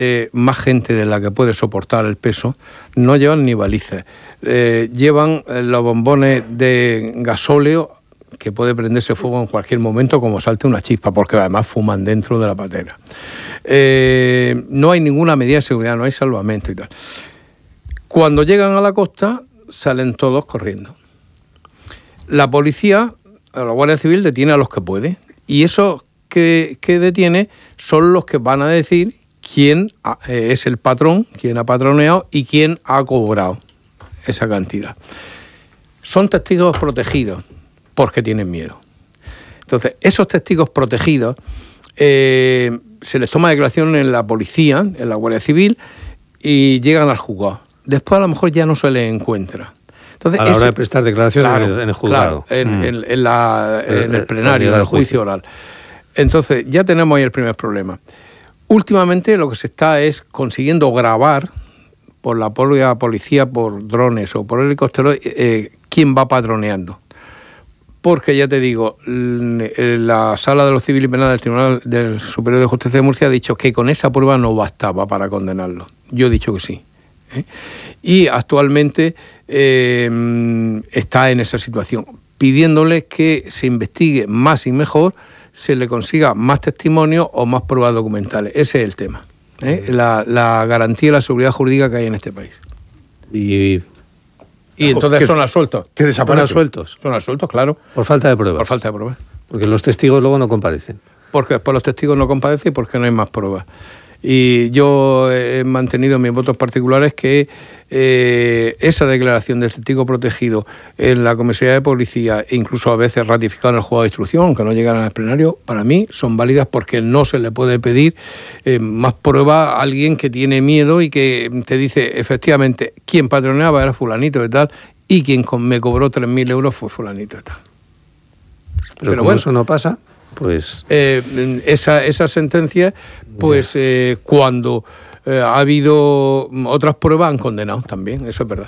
más gente de la que puede soportar el peso, no llevan ni balizas. Llevan los bombones de gasóleo que puede prenderse fuego en cualquier momento como salte una chispa, porque además fuman dentro de la patera. No hay ninguna medida de seguridad, no hay salvamento y tal. Cuando llegan a la costa, salen todos corriendo. La policía, la Guardia Civil, detiene a los que puede, y esos que detiene son los que van a decir quién es el patrón, quién ha patroneado y quién ha cobrado esa cantidad. Son testigos protegidos porque tienen miedo. Entonces, esos testigos protegidos se les toma declaración en la policía, en la Guardia Civil, y llegan al juzgado. Después a lo mejor ya no se les encuentra. Entonces, a la hora de prestar declaración en el juzgado. Claro, en el plenario del juicio oral. Entonces, ya tenemos ahí el primer problema. Últimamente lo que se está es consiguiendo grabar por la propia policía, por drones o por helicópteros, quién va patroneando. Porque ya te digo, la Sala de lo Civil y Penal del Tribunal del Superior de Justicia de Murcia ha dicho que con esa prueba no bastaba para condenarlo. Yo he dicho que sí. Y actualmente está en esa situación, pidiéndole que se investigue más y mejor, se le consiga más testimonios o más pruebas documentales. Ese es el tema, la garantía y la seguridad jurídica que hay en este país. Y entonces son absueltos. ¿Qué desaparecen? Son absueltos, claro. Por falta de pruebas. Por falta de pruebas. Porque los testigos luego no comparecen. Porque después los testigos no comparecen y porque no hay más pruebas. Y yo he mantenido en mis votos particulares que esa declaración del testigo protegido en la comisaría de policía, e incluso a veces ratificada en el juzgado de instrucción, aunque no llegaran al plenario, para mí son válidas porque no se le puede pedir más prueba a alguien que tiene miedo y que te dice efectivamente quién patroneaba era fulanito de tal y quien me cobró 3.000 euros fue fulanito de tal. Pero como bueno, eso no pasa, pues... esa sentencia, pues cuando ha habido otras pruebas han condenado también, eso es verdad.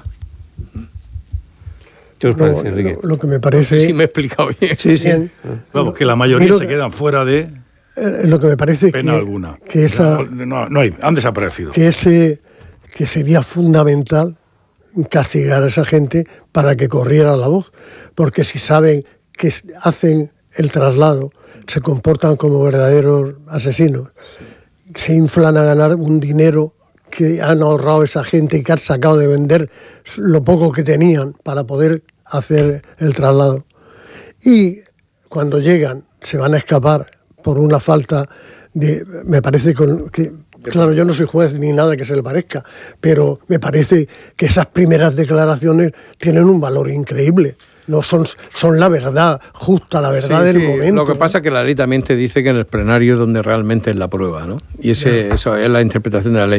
¿Qué os parece, Enrique? Lo que me parece... Sí, me he explicado bien. Sí. Vamos, que la mayoría se quedan fuera de lo que me parece pena alguna. Que esa... No hay, han desaparecido. Que sería fundamental castigar a esa gente para que corriera la voz, porque si saben que hacen el traslado, se comportan como verdaderos asesinos, se inflan a ganar un dinero que han ahorrado esa gente y que han sacado de vender lo poco que tenían para poder hacer el traslado. Y cuando llegan se van a escapar por una falta de... Me parece que claro, yo no soy juez ni nada que se le parezca, pero me parece que esas primeras declaraciones tienen un valor increíble. No son la verdad justa, la verdad del momento. Lo que pasa es que la ley también te dice que en el plenario es donde realmente es la prueba, ¿no? Y eso es la interpretación de la ley.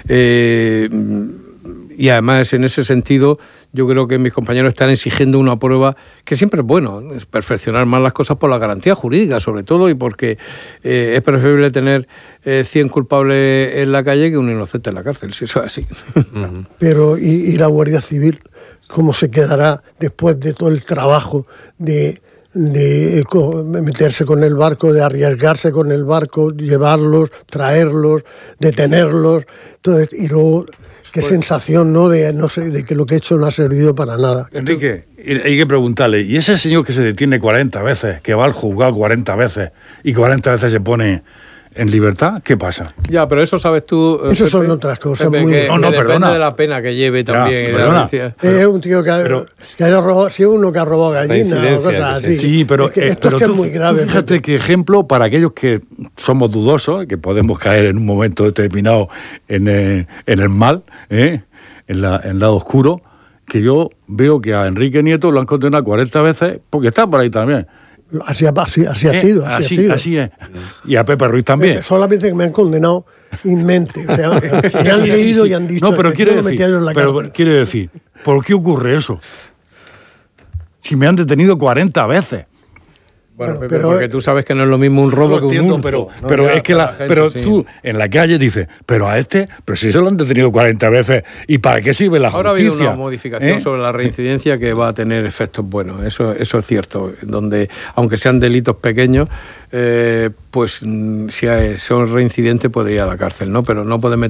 Y además, en ese sentido, yo creo que mis compañeros están exigiendo una prueba que siempre es bueno, es perfeccionar más las cosas por la garantía jurídica, sobre todo, y porque es preferible tener 100 culpables en la calle que un inocente en la cárcel, si eso es así. Pero, ¿y la Guardia Civil? ¿Cómo se quedará después de todo el trabajo de meterse con el barco, de arriesgarse con el barco, llevarlos, traerlos, detenerlos? Entonces, y luego, qué sensación, ¿no? De que lo que he hecho no ha servido para nada. Enrique, hay que preguntarle, ¿y ese señor que se detiene 40 veces, que va al juzgado 40 veces y 40 veces se pone en libertad, qué pasa? Ya, pero eso sabes tú... Eso son otras cosas. Pepe, muy... No, depende de la pena que lleve también. Es un tío que ha robado, si es uno que ha robado gallinas o cosas así. Sí, pero esto es muy grave. Fíjate qué ejemplo para aquellos que somos dudosos, que podemos caer en un momento determinado en el mal, en el lado oscuro, que yo veo que a Enrique Nieto lo han condenado 40 veces, porque está por ahí también. Así ha sido. Así es. Y a Pepe Ruiz también. Solamente que me han condenado in mente. O sea, me han leído y han dicho... No, pero quiere decir, ¿por qué ocurre eso? Si me han detenido 40 veces. Bueno, Pepe, porque tú sabes que no es lo mismo un robo que un hurto. Pero es que tú en la calle dices, pero si se lo han detenido 40 veces, ¿y para qué sirve la justicia? Ahora ha habido una modificación sobre la reincidencia que va a tener efectos buenos, eso es cierto, donde aunque sean delitos pequeños, pues si son reincidentes puede ir a la cárcel, ¿no? Pero no puede meter